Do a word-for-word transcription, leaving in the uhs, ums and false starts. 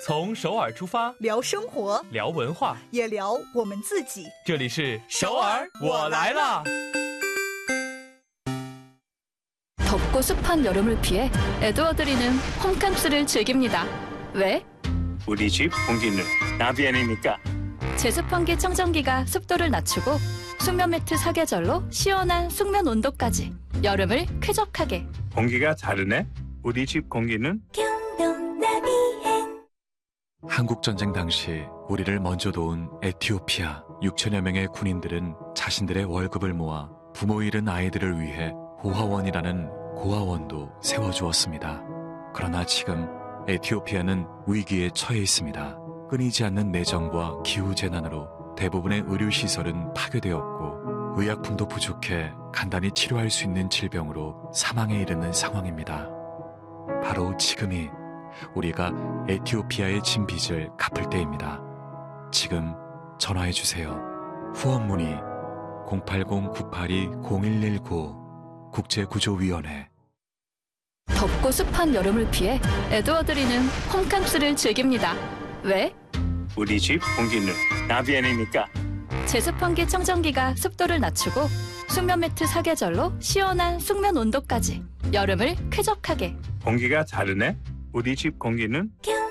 从首尔出发， 聊生活， 聊文化， 也聊我们自己。 这里是首尔，我来啦！ 덥고 습한 여름을 피해 에드워드리는 홈캠프를 즐깁니다. 왜? 우리 집 공기는 나비아니니까. 제습 환기 청정기가 습도를 낮추고 숙면 매트 사계절로 시원한 숙면 온도까지 여름을 쾌적하게. 공기가 다르네. 우리 집 공기는 한국전쟁 당시 우리를 먼저 도운 에티오피아 육천여 명의 군인들은 자신들의 월급을 모아 부모 잃은 아이들을 위해 고아원이라는 고아원도 세워주었습니다. 그러나 지금 에티오피아는 위기에 처해 있습니다. 끊이지 않는 내정과 기후재난으로 대부분의 의료시설은 파괴되었고 의약품도 부족해 간단히 치료할 수 있는 질병으로 사망에 이르는 상황입니다. 바로 지금이 우리가 에티오피아에 진 빚을 갚을 때입니다. 지금 전화해주세요. 후원 문의 공팔공 구팔이 공일일구 국제구조위원회. 덥고 습한 여름을 피해 에드워드리는 홈캠프를 즐깁니다. 왜? 우리 집 공기는 나비아니니까. 제습 환기 청정기가 습도를 낮추고 숙면 매트 사계절로 시원한 숙면 온도까지 여름을 쾌적하게. 공기가 다르네. 우리 집 공기는